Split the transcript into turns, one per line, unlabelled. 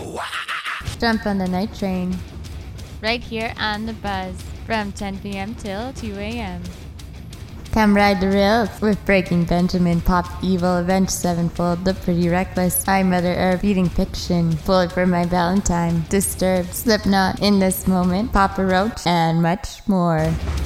Jump on the night train.
Right here on The Buzz from 10 p.m. till 2 a.m.
Come ride the rails with Breaking Benjamin, Pop Evil, Avenged Sevenfold, The Pretty Reckless, I Mother Earth, Beating Fiction, Bullet for My Valentine, Disturbed, Slipknot, In This Moment, Papa Roach, and much more.